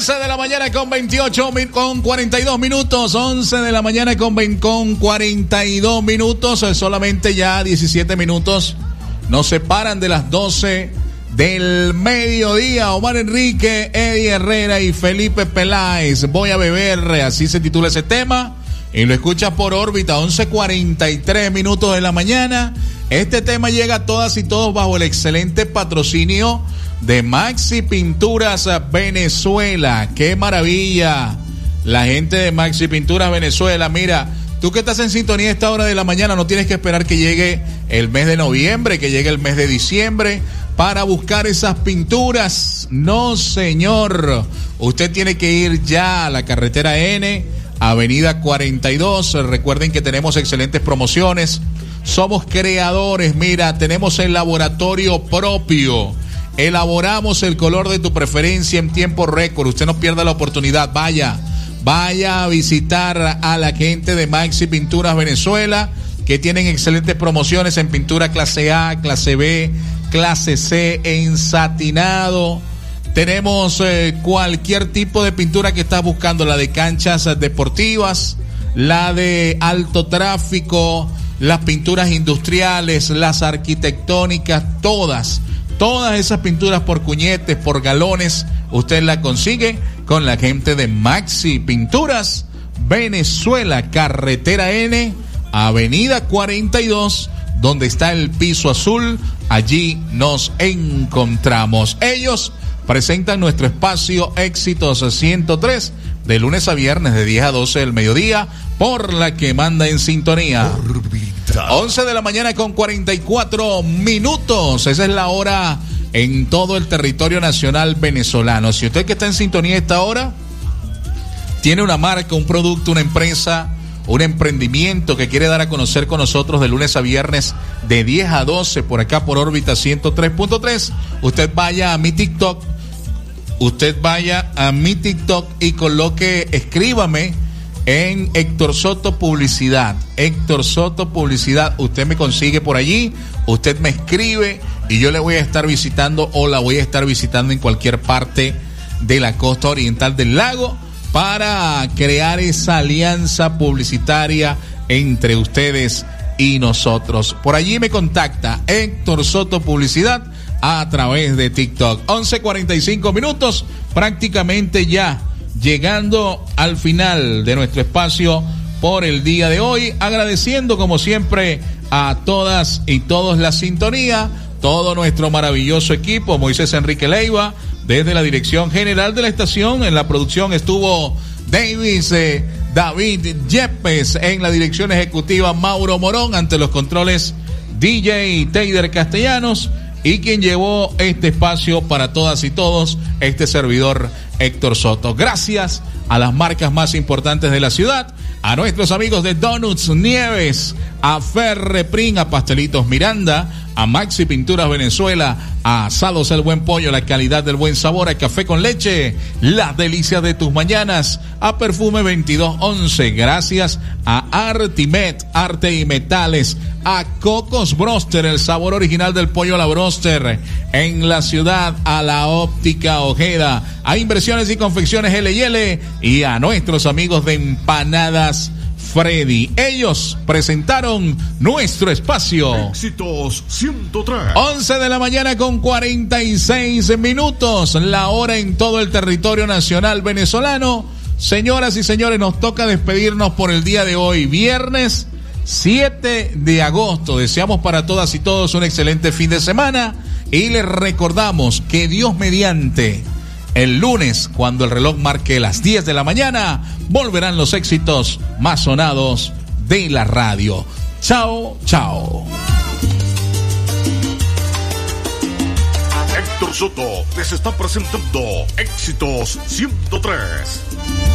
11 de la mañana con 42 minutos. 11 de la mañana con 42 minutos. Solamente ya 17 minutos nos separan de las 12 del mediodía. Omar Enrique, Eddie Herrera y Felipe Peláez. Voy a beber, así se titula ese tema. Y lo escuchas por órbita, 11:43 minutos de la mañana. Este tema llega a todas y todos bajo el excelente patrocinio de Maxi Pinturas Venezuela. ¡Qué maravilla! La gente de Maxi Pinturas Venezuela. Mira, tú que estás en sintonía a esta hora de la mañana, no tienes que esperar que llegue el mes de noviembre, que llegue el mes de diciembre para buscar esas pinturas. No, señor. Usted tiene que ir ya a la carretera N, Avenida 42. Recuerden que tenemos excelentes promociones. Somos creadores. Mira, tenemos el laboratorio propio. Elaboramos el color de tu preferencia en tiempo récord. Usted no pierda la oportunidad. Vaya a visitar a la gente de Maxi Pinturas Venezuela, que tienen excelentes promociones en pintura clase A, clase B, clase C, en satinado. Tenemos cualquier tipo de pintura que estás buscando, la de canchas deportivas, la de alto tráfico, las pinturas industriales, las arquitectónicas, todas esas pinturas por cuñetes, por galones, usted la consigue con la gente de Maxi Pinturas Venezuela, carretera N, Avenida 42, donde está el piso azul. Allí nos encontramos. Ellos presentan nuestro espacio Éxitos 103 de lunes a viernes de 10 a 12 del mediodía, por la que manda en sintonía. 11 de la mañana con 44 minutos. Esa es la hora en todo el territorio nacional venezolano. Si usted que está en sintonía a esta hora tiene una marca, un producto, una empresa, un emprendimiento que quiere dar a conocer con nosotros de lunes a viernes de 10 a 12 por acá por órbita 103.3, usted vaya a mi TikTok. Y coloque, escríbame en Héctor Soto Publicidad. Héctor Soto Publicidad. Usted me consigue por allí, usted me escribe y yo le voy a estar visitando, o la voy a estar visitando en cualquier parte de la costa oriental del lago, para crear esa alianza publicitaria entre ustedes y nosotros. Por allí me contacta Héctor Soto Publicidad a través de TikTok. 11:45 minutos, prácticamente ya llegando al final de nuestro espacio por el día de hoy, agradeciendo como siempre a todas y todos la sintonía, todo nuestro maravilloso equipo, Moisés Enrique Leiva, desde la dirección general de la estación. En la producción estuvo David Yepes, en la dirección ejecutiva Mauro Morón, ante los controles DJ Teider Castellanos, y quien llevó este espacio para todas y todos, este servidor Héctor Soto. Gracias a las marcas más importantes de la ciudad, a nuestros amigos de Donuts Nieves, a Ferreprin, a Pastelitos Miranda, a Maxi Pinturas Venezuela, a Asados El Buen Pollo, la calidad del buen sabor, a Café con Leche, las delicias de tus mañanas, a Perfume 2211, gracias a Artimet, Arte y Metales, a Cocos Broster, el sabor original del pollo a la broster en la ciudad, a la Óptica Ojeda, a Inversiones y Confecciones L&L y a nuestros amigos de Empanadas Freddy. Ellos presentaron nuestro espacio Éxitos 103. 11 de la mañana con 46 minutos, la hora en todo el territorio nacional venezolano. Señoras y señores, nos toca despedirnos por el día de hoy, viernes 7 de agosto. Deseamos para todas y todos un excelente fin de semana y les recordamos que Dios mediante, el lunes, cuando el reloj marque las 10 de la mañana, volverán los éxitos más sonados de la radio. Chao, chao. Héctor Soto les está presentando Éxitos 103.